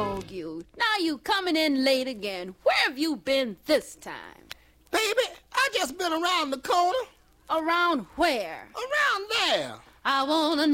dog you. Now you coming in late again. Where have you been this time? Baby, I just been around the corner. Around where? Around there. I wanna